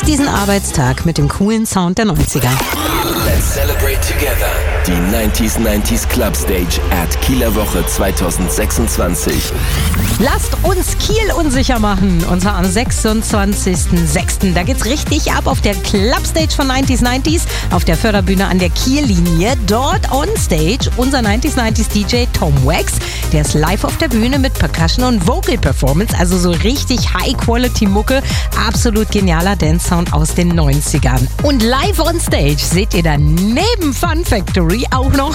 diesen Arbeitstag mit dem coolen Sound der 90er. Let's celebrate together. Die 90s Club Stage at Kieler Woche 2026. Lasst uns Kiel unsicher machen. Und zwar am 26.06. Da geht's richtig ab auf der Club Stage von 90s auf der Förderbühne an der Kiellinie. Dort on Stage unser 90s DJ Tom Wax. Der ist live auf der Bühne mit Percussion und Vocal Performance. Also so richtig High-Quality-Mucke. Absolut genialer Dance-Sound aus den 90ern. Und live on Stage seht ihr dann neben Fun Factory auch noch